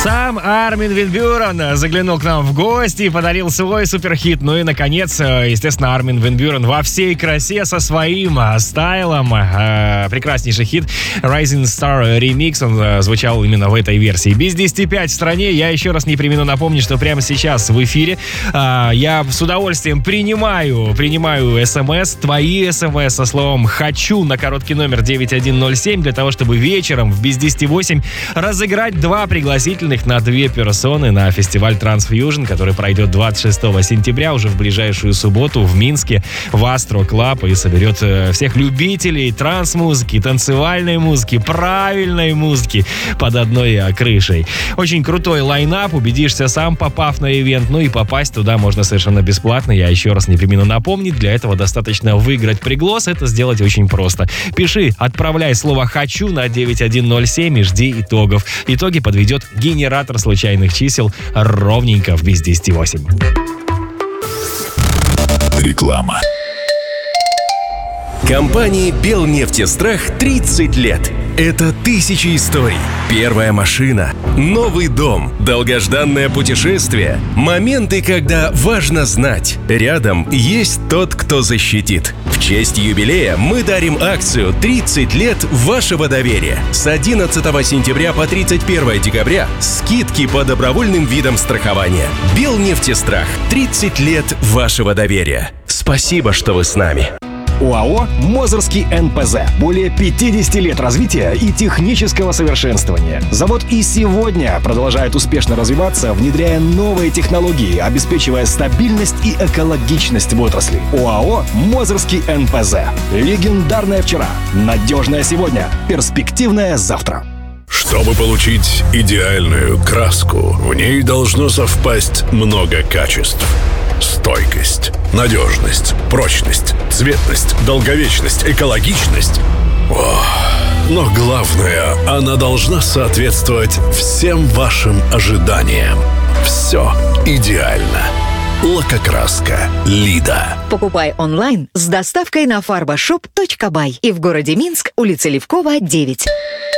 Сам Армин ван Бюрен заглянул к нам в гости и подарил свой суперхит. Ну и, наконец, естественно, Армин ван Бюрен во всей красе со своим стайлом. Прекраснейший хит Rising Star Remix, он звучал именно в этой версии. Без 10:05 в стране. Я еще раз не премину напомнить, что прямо сейчас в эфире я с удовольствием принимаю смс, твои смс со словом «хочу» на короткий номер 9107 для того, чтобы вечером в без 10:08 разыграть 2 пригласительных на 2 персоны на фестиваль Transfusion, который пройдет 26 сентября, уже в ближайшую субботу в Минске, в Астро Клаб, и соберет всех любителей транс-музыки, танцевальной музыки, правильной музыки под одной крышей. Очень крутой лайнап, убедишься сам, попав на ивент, ну и попасть туда можно совершенно бесплатно. Я еще раз не премину напомнить, для этого достаточно выиграть приглас, это сделать очень просто. Пиши, отправляй слово «хочу» на 9107 и жди итогов. Итоги подведет генератор случайных чисел ровненько в без 10:08. Реклама. Компании «Белнефтестрах» 30 лет. Это 1000 историй. Первая машина, новый дом, долгожданное путешествие. Моменты, когда важно знать. Рядом есть тот, кто защитит. В честь юбилея мы дарим акцию «30 лет вашего доверия». С 11 сентября по 31 декабря скидки по добровольным видам страхования. «Белнефтестрах» 30 лет вашего доверия. Спасибо, что вы с нами. ОАО «Мозырский НПЗ». Более 50 лет развития и технического совершенствования. Завод и сегодня продолжает успешно развиваться, внедряя новые технологии, обеспечивая стабильность и экологичность в отрасли. ОАО «Мозырский НПЗ». Легендарное вчера, надежное сегодня, перспективное завтра. Чтобы получить идеальную краску, в ней должно совпасть много качеств. Стойкость, надежность, прочность, цветность, долговечность, экологичность. Но главное, она должна соответствовать всем вашим ожиданиям. Все идеально. Лакокраска «Лида». Покупай онлайн с доставкой на farbashop.by и в городе Минск, улица Левкова, 9.